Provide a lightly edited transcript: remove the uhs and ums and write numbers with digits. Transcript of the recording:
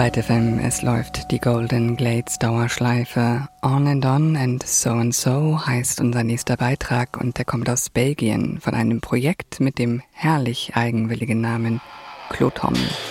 Byte FM, es läuft die Golden Glades Dauerschleife. On and So heißt unser nächster Beitrag und der kommt aus Belgien von einem Projekt mit dem herrlich eigenwilligen Namen Cloton.